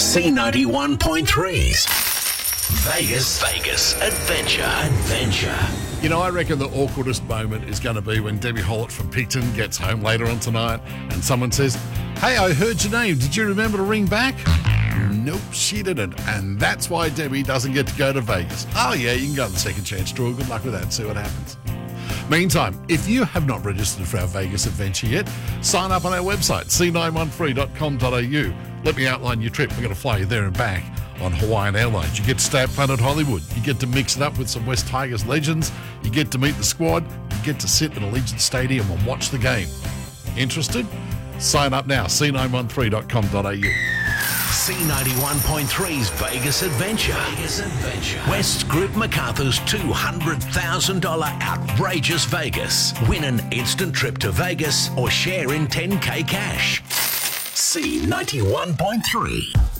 C91.3's Vegas Adventure. You know, I reckon the awkwardest moment is going to be when Debbie Hollett from Picton gets home later on tonight and someone says, "Hey, I heard your name. Did you remember to ring back?" Nope, she didn't. And that's why Debbie doesn't get to go to Vegas. Oh, yeah, you can go to the second chance draw. Good luck with that. See what happens. Meantime, if you have not registered for our Vegas adventure yet, sign up on our website, c913.com.au. Let me outline your trip. We're going to fly you there and back on Hawaiian Airlines. You get to stay at Planet Hollywood. You get to mix it up with some West Tigers legends. You get to meet the squad. You get to sit in Allegiant Stadium and watch the game. Interested? Sign up now, c913.com.au. C91.3's Vegas Adventure. West Group MacArthur's $200,000 Outrageous Vegas. Win an instant trip to Vegas or share in $10K cash. C91.3.